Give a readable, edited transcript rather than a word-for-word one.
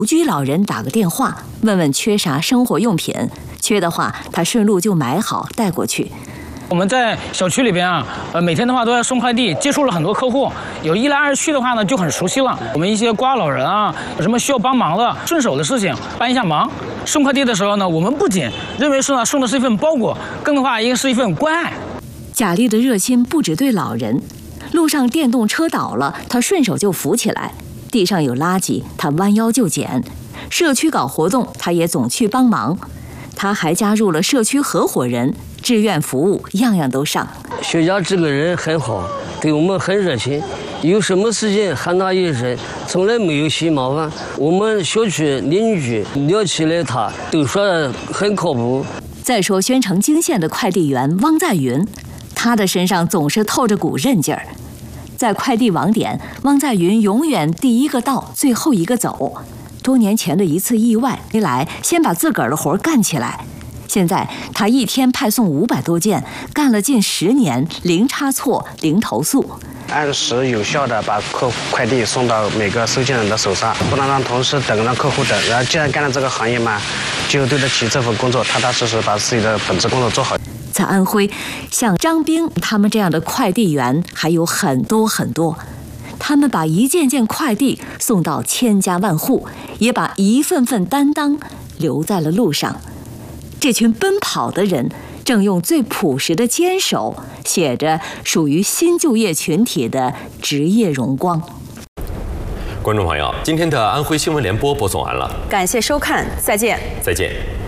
独居老人打个电话，问问缺啥生活用品，缺的话他顺路就买好带过去。 我们在小区里边啊，每天的话都要送快递，接触了很多客户，有一来二去的话呢，就很熟悉了。我们一些孤寡老人啊，有什么需要帮忙的，顺手的事情帮一下忙。送快递的时候呢，我们不仅认为是送的是一份包裹，更的话应该是一份关爱。 贾丽的热心不只对老人，路上电动车倒了，她顺手就扶起来。地上有垃圾，他弯腰就捡；社区搞活动，他也总去帮忙。他还加入了社区合伙人，志愿服务样样都上。 薛家这个人很好，对我们很热情，有什么事情喊他一声，从来没有嫌麻烦。我们小区邻居聊起来他都说很靠谱。 再说宣城泾县的快递员汪在云，他的身上总是透着股韧劲儿。在快递网点，汪在云永远第一个到，最后一个走。多年前的一次意外，一来先把自个儿的活干起来。现在他一天派送500多件，干了近10年，零差错，零投诉。 按时有效的把快递送到每个收件人的手上，不能让同事等，让客户等。然后既然干了这个行业嘛，就对得起这份工作，踏踏实实把自己的本职工作做好。 在安徽，像张兵他们这样的快递员还有很多很多，他们把一件件快递送到千家万户，也把一份份担当留在了路上。这群奔跑的人正用最朴实的坚守，写着属于新就业群体的职业荣光。 观众朋友，今天的安徽新闻联播播送完了， 感谢收看，再见。 再见。